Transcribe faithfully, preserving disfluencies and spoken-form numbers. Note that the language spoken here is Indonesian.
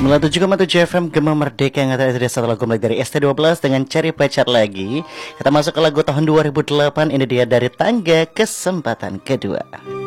sembilan puluh tujuh koma tujuh F M Gema Merdeka yang ada di satu lagu mulai dari S T dua belas dengan Cari Pacar Lagi. Kita masuk ke lagu tahun dua ribu delapan, ini dia Dari Tangga Kesempatan Kedua.